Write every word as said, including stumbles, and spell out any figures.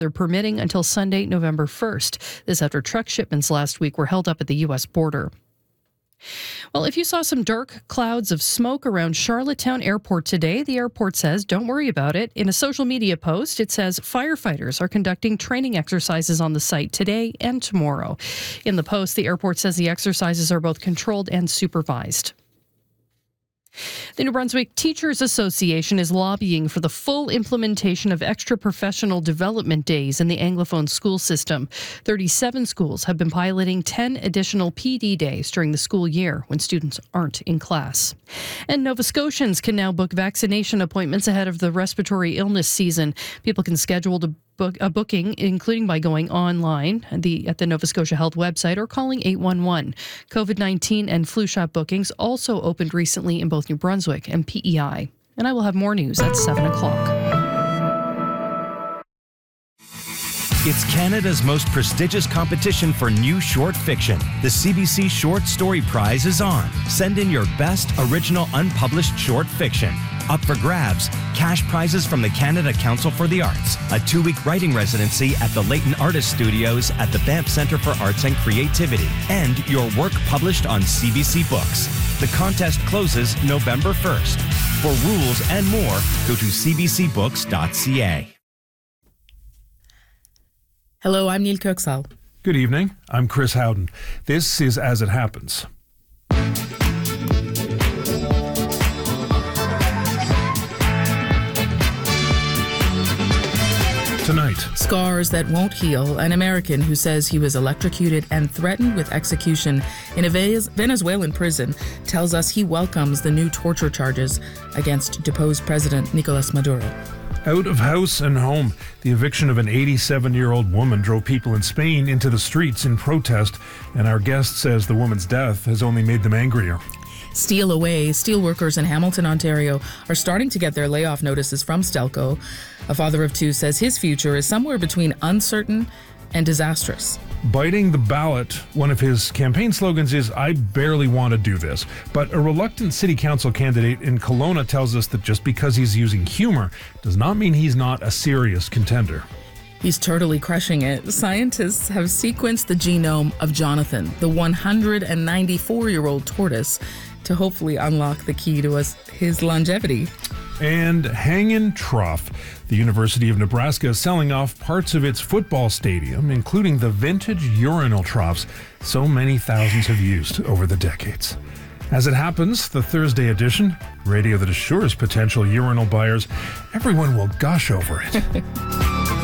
they're permitting until Sunday, November first. This after truck shipments last week were held up at the U S border. Well, if you saw some dark clouds of smoke around Charlottetown Airport today, the airport says don't worry about it. In a social media post, it says firefighters are conducting training exercises on the site today and tomorrow. In the post, the airport says the exercises are both controlled and supervised. The New Brunswick Teachers Association is lobbying for the full implementation of extra professional development days in the Anglophone school system. thirty-seven schools have been piloting ten additional P D days during the school year when students aren't in class. And Nova Scotians can now book vaccination appointments ahead of the respiratory illness season. People can schedule to book a booking, including by going online at the, at the Nova Scotia Health website or calling eight one one. COVID nineteen and flu shot bookings also opened recently in both New Brunswick and P E I. And I will have more news at seven o'clock. It's Canada's most prestigious competition for new short fiction. The C B C Short Story Prize is on. Send in your best original unpublished short fiction. Up for grabs, cash prizes from the Canada Council for the Arts, a two-week writing residency at the Leighton Artist Studios at the Banff Centre for Arts and Creativity, and your work published on C B C Books. The contest closes November first. For rules and more, go to c b c books dot c a. Hello, I'm Neil Kirksall. Good evening. I'm Chris Howden. This is As It Happens. Tonight, scars that won't heal. An American who says he was electrocuted and threatened with execution in a Venezuelan prison tells us he welcomes the new torture charges against deposed President Nicolas Maduro. Out of house and home, the eviction of an eighty-seven-year-old woman drove people in Spain into the streets in protest, and our guest says the woman's death has only made them angrier. Steel away, steelworkers in Hamilton, Ontario are starting to get their layoff notices from Stelco. A father of two says his future is somewhere between uncertain and disastrous. Biting the ballot, one of his campaign slogans is, "I barely want to do this." But a reluctant city council candidate in Kelowna tells us that just because he's using humor does not mean he's not a serious contender. He's totally crushing it. Scientists have sequenced the genome of Jonathan, the one hundred ninety-four-year-old tortoise, to hopefully unlock the key to us, his longevity. And Hangin' Trough. The University of Nebraska is selling off parts of its football stadium, including the vintage urinal troughs so many thousands have used over the decades. As it happens, the Thursday edition, radio that assures potential urinal buyers everyone will gush over it.